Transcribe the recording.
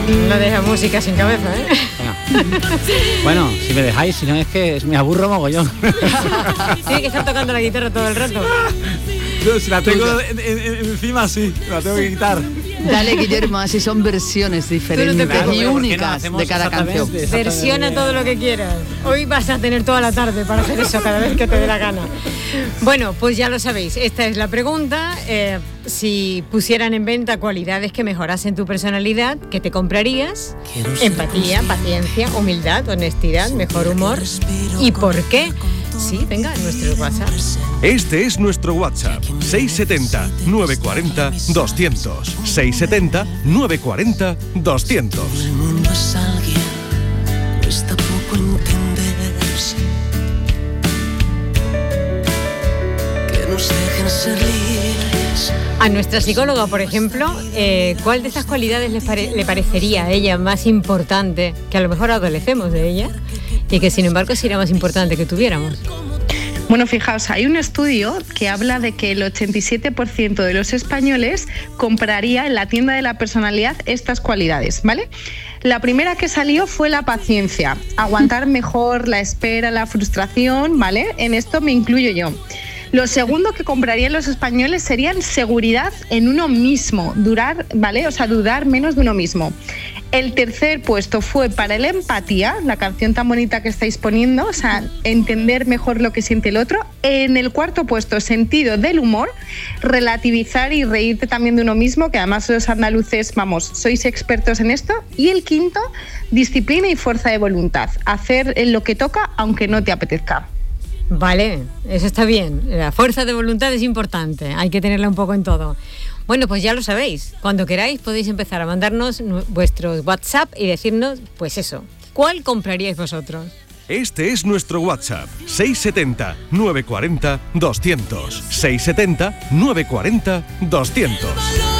No deja música sin cabeza, ¿eh? Bueno, si me dejáis, si no es que me aburro mogollón. Tiene que estar tocando la guitarra todo el rato. No, si la tengo encima, sí, la tengo que quitar. Dale, Guillermo, así son versiones diferentes y únicas de cada canción. Versiona todo lo que quieras. Hoy vas a tener toda la tarde para hacer eso cada vez que te dé la gana. Bueno, pues ya lo sabéis, esta es la pregunta. Si pusieran en venta cualidades que mejorasen tu personalidad, ¿qué te comprarías? Empatía, paciencia, humildad, honestidad, mejor humor. ¿Y por qué? Sí, venga, nuestro WhatsApp. Este es nuestro WhatsApp, 670-940-200. 670-940-200. El mundo es alguien, cuesta poco entenderse. Que nos dejen ser libres. A nuestra psicóloga, por ejemplo, ¿cuál de estas cualidades le parecería a ella más importante, que a lo mejor adolecemos de ella, y que sin embargo sería más importante que tuviéramos? Bueno, fijaos, hay un estudio que habla de que el 87% de los españoles compraría en la tienda de la personalidad estas cualidades, ¿vale? La primera que salió fue la paciencia, aguantar mejor la espera, la frustración, ¿vale? En esto me incluyo yo. Lo segundo que comprarían los españoles serían seguridad en uno mismo, dudar menos de uno mismo. El tercer puesto fue para la empatía, la canción tan bonita que estáis poniendo, o sea, entender mejor lo que siente el otro. En el cuarto puesto, sentido del humor, relativizar y reírte también de uno mismo, que además los andaluces, vamos, sois expertos en esto. Y el quinto, disciplina y fuerza de voluntad, hacer lo que toca aunque no te apetezca. Vale, eso está bien. La fuerza de voluntad es importante, hay que tenerla un poco en todo. Bueno, pues ya lo sabéis. Cuando queráis podéis empezar a mandarnos vuestro WhatsApp y decirnos, pues eso, ¿cuál compraríais vosotros? Este es nuestro WhatsApp, 670-940-200. 670-940-200.